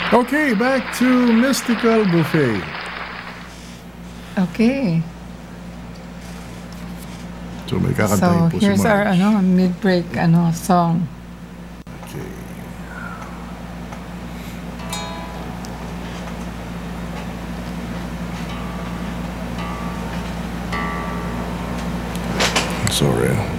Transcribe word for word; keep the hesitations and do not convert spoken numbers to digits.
Okay, back to Mystical Buffet. Okay. So may kakantahin So, po si here's our Marge. ano, mid-break ano, song. Okay. Sorry.